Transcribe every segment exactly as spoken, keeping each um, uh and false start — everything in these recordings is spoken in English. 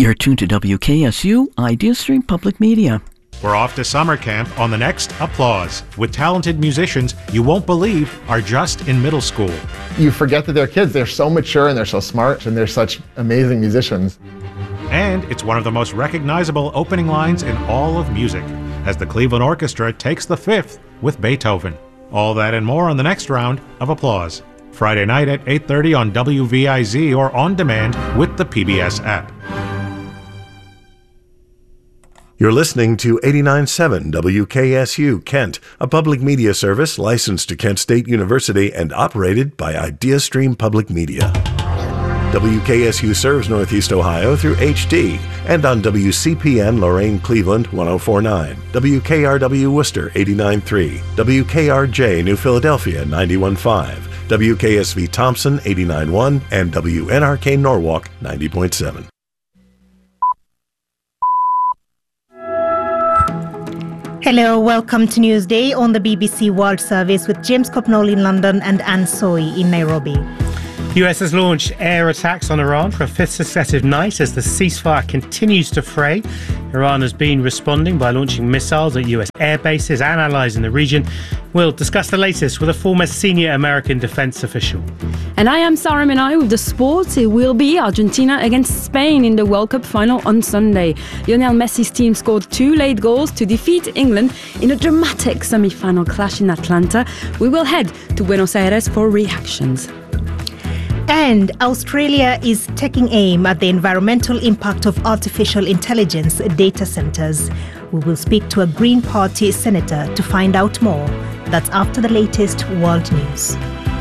You're tuned to W K S U, IdeaStream Public Media. We're off to summer camp on the next Applause with talented musicians you won't believe are just in middle school. You forget that they're kids. They're so mature and they're so smart and they're such amazing musicians. And it's one of the most recognizable opening lines in all of music, as the Cleveland Orchestra takes the fifth with Beethoven. All that and more on the next round of Applause. Friday night at eight thirty on W V I Z or on demand with the P B S app. You're listening to eighty-nine point seven W K S U Kent, a public media service licensed to Kent State University and operated by IdeaStream Public Media. W K S U serves Northeast Ohio through H D and on W C P N Lorain Cleveland one oh four point nine, W K R W Worcester eighty-nine point three, W K R J New Philadelphia ninety-one point five, W K S V Thompson eighty-nine point one, and W N R K Norwalk ninety point seven. Hello, welcome to Newsday on the B B C World Service with James Copnall in London and Anne Soy in Nairobi. U S has launched air attacks on Iran for a fifth successive night as the ceasefire continues to fray. Iran has been responding by launching missiles at U S air bases and allies in the region. We'll discuss the latest with a former senior American defense official. And I am Sarah Menai with the sports. It will be Argentina against Spain in the World Cup final on Sunday. Lionel Messi's team scored two late goals to defeat England in a dramatic semi-final clash in Atlanta. We will head to Buenos Aires for reactions. And Australia is taking aim at the environmental impact of artificial intelligence data centres. We will speak to a Green Party senator to find out more. That's after the latest world news.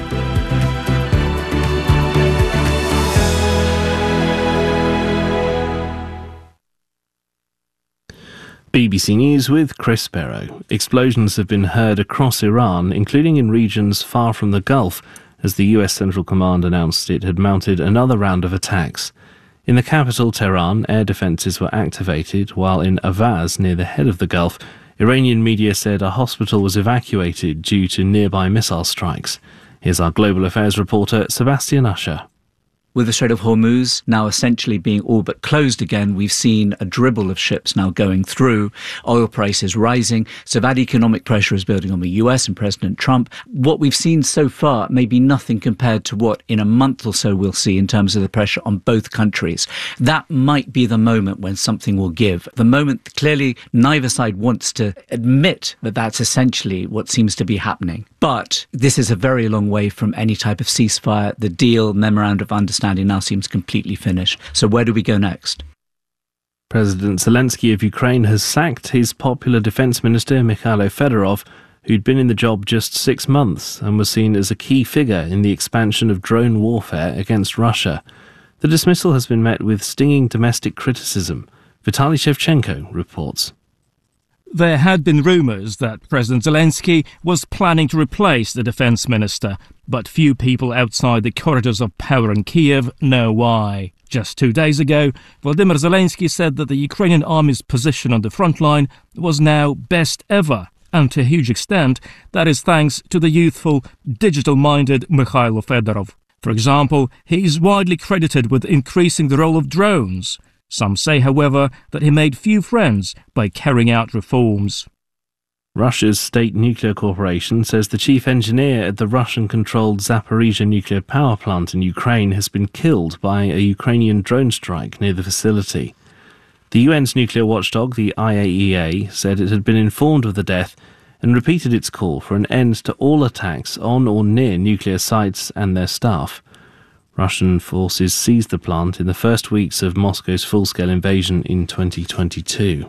B B C News with Chris Barrow. Explosions have been heard across Iran, including in regions far from the Gulf, as the U S Central Command announced it had mounted another round of attacks. In the capital, Tehran, air defences were activated, while in Avaz, near the head of the Gulf, Iranian media said a hospital was evacuated due to nearby missile strikes. Here's our global affairs reporter, Sebastian Usher. With the Strait of Hormuz now essentially being all but closed again, we've seen a dribble of ships now going through, oil prices rising, so that economic pressure is building on the U S and President Trump. What we've seen so far may be nothing compared to what in a month or so we'll see in terms of the pressure on both countries. That might be the moment when something will give. The moment, clearly, neither side wants to admit that that's essentially what seems to be happening. But this is a very long way from any type of ceasefire. The deal, memorandum of understanding, now seems completely finished. So where do we go next? President Zelensky of Ukraine has sacked his popular defence minister Mikhailo Fedorov, who'd been in the job just six months and was seen as a key figure in the expansion of drone warfare against Russia. The dismissal has been met with stinging domestic criticism. Vitaly Shevchenko reports. There had been rumours that President Zelensky was planning to replace the defence minister, but few people outside the corridors of power in Kiev know why. Just two days ago, Volodymyr Zelensky said that the Ukrainian army's position on the front line was now best ever, and to a huge extent, that is thanks to the youthful, digital-minded Mikhailo Fedorov. For example, he is widely credited with increasing the role of drones. Some say, however, that he made few friends by carrying out reforms. Russia's state nuclear corporation says the chief engineer at the Russian-controlled Zaporizhzhia nuclear power plant in Ukraine has been killed by a Ukrainian drone strike near the facility. The U N's nuclear watchdog, the I A E A, said it had been informed of the death and repeated its call for an end to all attacks on or near nuclear sites and their staff. Russian forces seized the plant in the first weeks of Moscow's full-scale invasion in twenty twenty-two.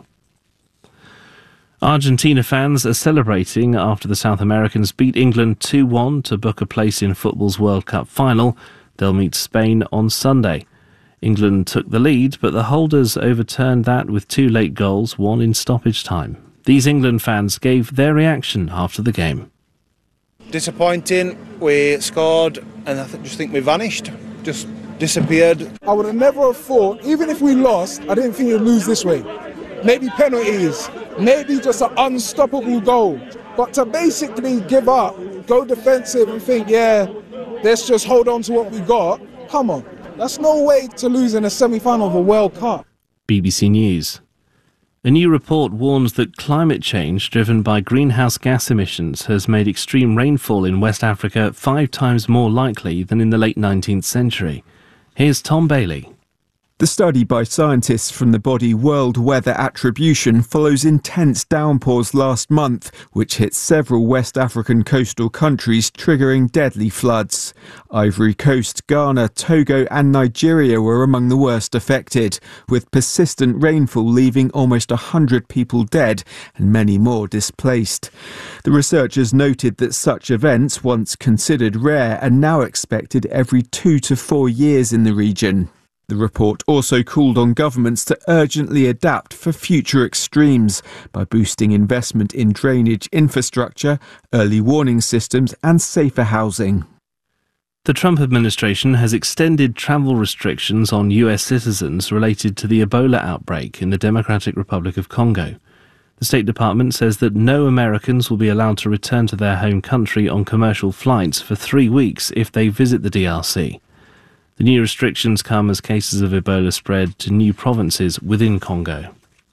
Argentina fans are celebrating after the South Americans beat England two one to book a place in football's World Cup final. They'll meet Spain on Sunday. England took the lead, but the holders overturned that with two late goals, one in stoppage time. These England fans gave their reaction after the game. Disappointing. We scored and I just think we vanished, just disappeared. I would have never have thought, even if we lost, I didn't think we'd lose this way. Maybe penalties, maybe just an unstoppable goal. But to basically give up, go defensive and think, yeah, let's just hold on to what we got, come on. That's no way to lose in a semi-final of a World Cup. B B C News. A new report warns that climate change driven by greenhouse gas emissions has made extreme rainfall in West Africa five times more likely than in the late nineteenth century. Here's Tom Bailey. The study by scientists from the body World Weather Attribution follows intense downpours last month, which hit several West African coastal countries, triggering deadly floods. Ivory Coast, Ghana, Togo and Nigeria were among the worst affected, with persistent rainfall leaving almost one hundred people dead and many more displaced. The researchers noted that such events, once considered rare, are now expected every two to four years in the region. The report also called on governments to urgently adapt for future extremes by boosting investment in drainage infrastructure, early warning systems and safer housing. The Trump administration has extended travel restrictions on U S citizens related to the Ebola outbreak in the Democratic Republic of Congo. The State Department says that no Americans will be allowed to return to their home country on commercial flights for three weeks if they visit the D R C. The new restrictions come as cases of Ebola spread to new provinces within Congo.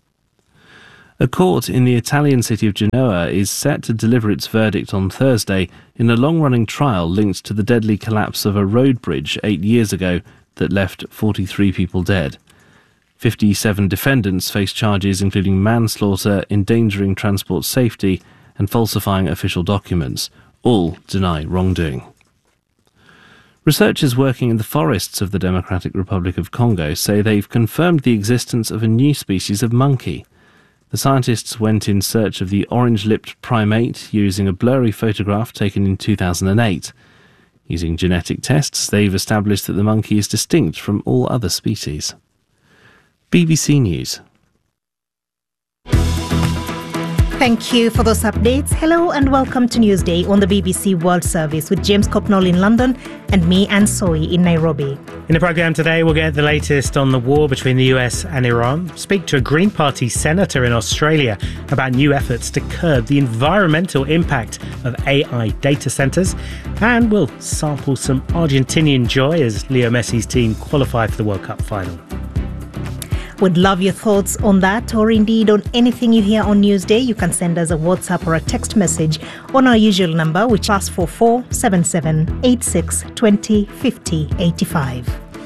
A court in the Italian city of Genoa is set to deliver its verdict on Thursday in a long-running trial linked to the deadly collapse of a road bridge eight years ago that left forty-three people dead. fifty-seven defendants face charges including manslaughter, endangering transport safety and falsifying official documents. All deny wrongdoing. Researchers working in the forests of the Democratic Republic of Congo say they've confirmed the existence of a new species of monkey. The scientists went in search of the orange-lipped primate using a blurry photograph taken in two thousand eight. Using genetic tests, they've established that the monkey is distinct from all other species. B B C News. Thank you for those updates. Hello and welcome to Newsday on the B B C World Service with James Copnall in London and me, Anne Soy, in Nairobi. In the programme today, we'll get the latest on the war between the U S and Iran, speak to a Green Party senator in Australia about new efforts to curb the environmental impact of A I data centres, and we'll sample some Argentinian joy as Leo Messi's team qualify for the World Cup final. Would love your thoughts on that or indeed on anything you hear on Newsday. You can send us a WhatsApp or a text message on our usual number, which is plus four four seven seven eight six two zero five zero eight five.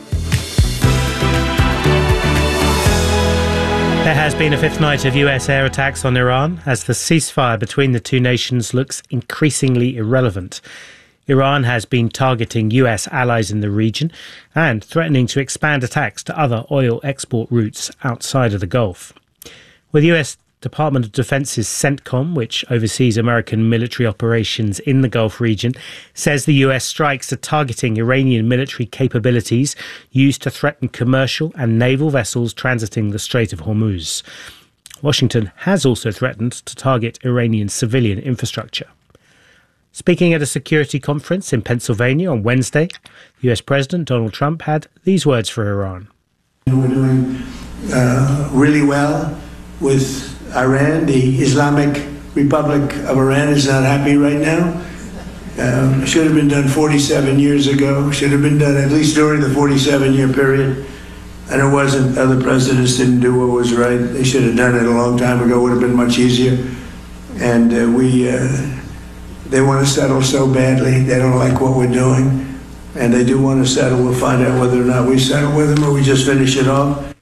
There has been a fifth night of U S air attacks on Iran as the ceasefire between the two nations looks increasingly irrelevant. Iran has been targeting U S allies in the region and threatening to expand attacks to other oil export routes outside of the Gulf. With U S Department of Defense's CENTCOM, which oversees American military operations in the Gulf region, says the U S strikes are targeting Iranian military capabilities used to threaten commercial and naval vessels transiting the Strait of Hormuz. Washington has also threatened to target Iranian civilian infrastructure. Speaking at a security conference in Pennsylvania on Wednesday, U S President Donald Trump had these words for Iran. We're doing uh, really well with Iran. The Islamic Republic of Iran is not happy right now. Um, should have been done forty-seven years ago. Should have been done at least during the forty-seven year period. And it wasn't. Other presidents didn't do what was right. They should have done it a long time ago. It would have been much easier. And uh, we... Uh, They want to settle so badly. They don't like what we're doing. And they do want to settle. We'll find out whether or not we settle with them or we just finish it off.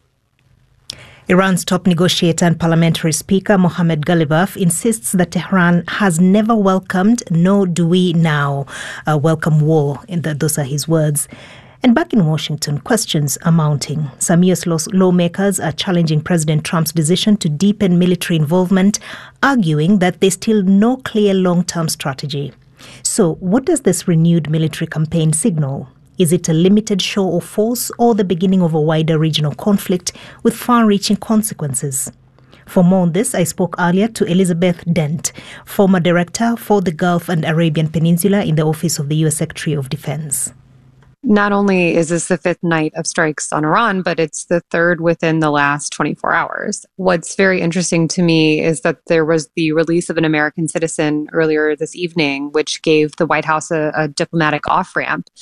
Iran's top negotiator and parliamentary speaker Mohammad Ghalibaf insists that Tehran has never welcomed, nor do we now, uh, welcome war. And those are his words. And back in Washington, questions are mounting. Some U S lawmakers are challenging President Trump's decision to deepen military involvement, arguing that there's still no clear long-term strategy. So what does this renewed military campaign signal? Is it a limited show of force or the beginning of a wider regional conflict with far-reaching consequences? For more on this, I spoke earlier to Elizabeth Dent, former director for the Gulf and Arabian Peninsula in the Office of the U S Secretary of Defense. Not only is this the fifth night of strikes on Iran, but it's the third within the last twenty-four hours. What's very interesting to me is that there was the release of an American citizen earlier this evening, which gave the White House a, a diplomatic off-ramp.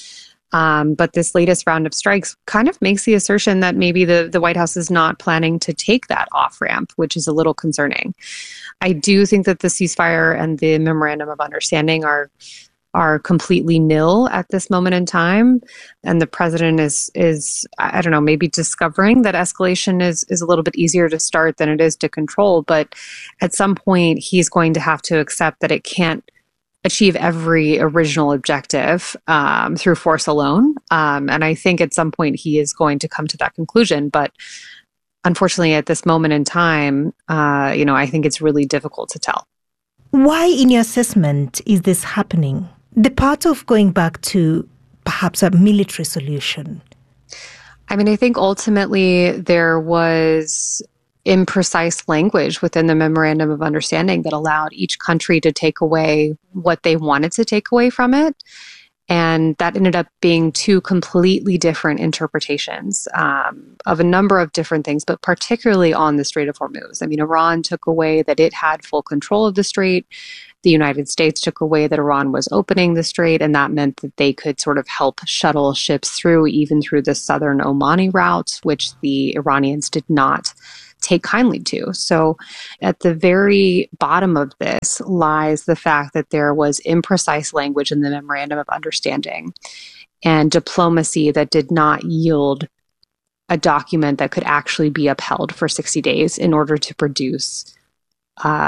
Um, but this latest round of strikes kind of makes the assertion that maybe the, the White House is not planning to take that off-ramp, which is a little concerning. I do think that the ceasefire and the memorandum of understanding are are completely nil at this moment in time. And the president is, is I don't know, maybe discovering that escalation is, is a little bit easier to start than it is to control. But at some point, he's going to have to accept that it can't achieve every original objective um, through force alone. Um, and I think at some point he is going to come to that conclusion. But unfortunately, at this moment in time, uh, you know, I think it's really difficult to tell. Why, in your assessment, is this happening? The part of going back to perhaps a military solution. I mean, I think ultimately there was imprecise language within the Memorandum of Understanding that allowed each country to take away what they wanted to take away from it. And that ended up being two completely different interpretations um, of a number of different things, but particularly on the Strait of Hormuz. I mean, Iran took away that it had full control of the strait. The United States took away that Iran was opening the strait, and that meant that they could sort of help shuttle ships through, even through the southern Omani routes, which the Iranians did not take kindly to. So at the very bottom of this lies the fact that there was imprecise language in the Memorandum of Understanding and diplomacy that did not yield a document that could actually be upheld for sixty days in order to produce uh,